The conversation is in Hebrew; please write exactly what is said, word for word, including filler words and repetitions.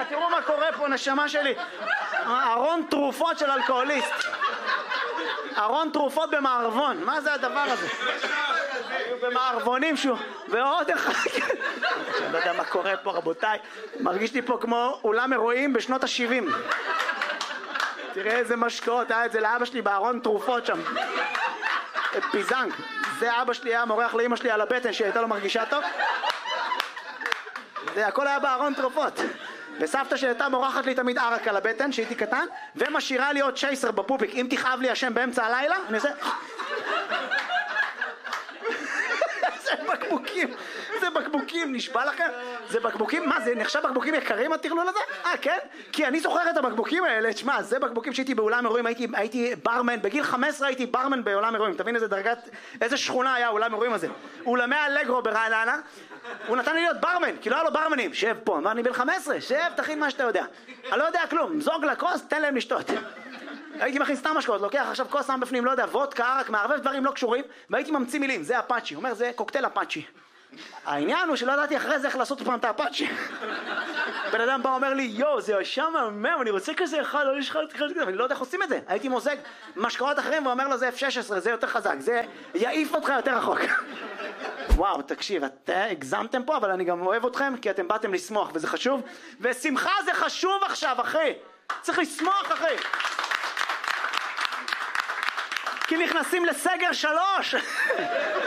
שנייה, תראו מה קורה פה, נשמה שלי. ארון תרופות של אלכוהוליסט. ארון תרופות במערבון, מה זה הדבר הזה? במערבונים שהוא, ועוד אחד. אני לא יודע מה קורה פה, רבותיי. מרגיש לי פה כמו אולם אירועים בשנות ה-שבעים. תראה איזה משקאות, היה את זה לאבא שלי בארון תרופות שם. פיזנג. זה אבא שלי היה מורח לאמא שלי על הבטן שהייתה לו מרגישה טוב. זה הכל היה בארון תרופות. וסבתא שהייתה מורחת לי תמיד ערק על הבטן שהייתי קטן, ומשאירה לי עוד צ'ייסר בפופיק. אם תכאב לי השם באמצע הלילה, אני עושה... זה בקבוקים, זה בקבוקים, נשבע לכם? זה בקבוקים, מה זה נחשב בקבוקים יקרים הטרלול הזה? אה כן? כי אני זוכר את הבקבוקים האלה, תשמע, זה בקבוקים שהייתי באולם אירועים, הייתי, הייתי ברמן, בגיל חמש עשרה הייתי ברמן בעולם אירועים, תבין איזה דרגת, איזה שכונה היה אולם אירועים הזה. אולמי אלגרו ברעננה, הוא נתן לי להיות ברמן, כי לא היה לו ברמנים, שב פה, אמר אני בן חמש עשרה, שב, תכין מה שאתה יודע. אני לא יודע כלום, זוג לכוס, תן להם לשתות. הייתי מכין סתם משקאות, לוקח עכשיו כוס שם בפנים, לא יודע, וודקה, ערק, מערבב דברים לא קשורים, והייתי ממציא מילים, זה אפאצ'י, הוא אומר זה קוקטייל אפאצ'י. העניין הוא שלא ידעתי אחרי זה איך לעשות פעם את האפאצ'י. בן אדם בא אומר לי, יו, זה שם מהמם, אני רוצה כזה אחד, לא יש לך כזה, ואני לא יודע איך עושים את זה. הייתי מוזג משקאות אחרים ואומר לו, זה אף שש עשרה, זה יותר חזק, זה יעיף אותך יותר רחוק. וואו, תקשיב, אתם הגזמתם פה, אבל אני גם אוהב אתכם, כי אתם באתם לשמוח, וזה חשוב. ושמחה זה חשוב עכשיו, אחי. צריך לשמוח, אחי. כי נכנסים לסגר שלוש.